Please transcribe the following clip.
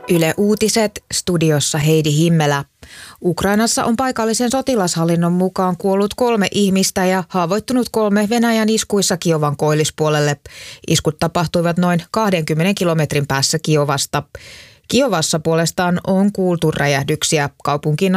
Yle Uutiset, studiossa Heidi Himmelä. Ukrainassa on paikallisen sotilashallinnon mukaan kuollut 3 ihmistä ja haavoittunut 3 Venäjän iskuissa Kiovan koillispuolelle. Iskut tapahtuivat noin 20 kilometrin päässä Kiovasta. Kiovassa puolestaan on kuultu räjähdyksiä. Kaupunkiin